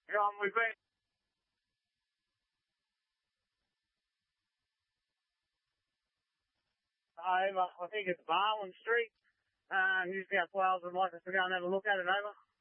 We've been... Over, I think it's Barwon Street, New South Wales would like us to go and have a look at it, over.